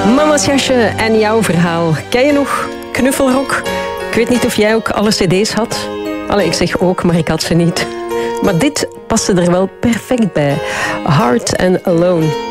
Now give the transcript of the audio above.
Mama's jasje en jouw verhaal. Ken je nog Knuffelrock? Ik weet niet of jij ook alle cd's had. Allee, ik zeg ook, maar ik had ze niet. Maar dit paste er wel perfect bij. Hard and Alone.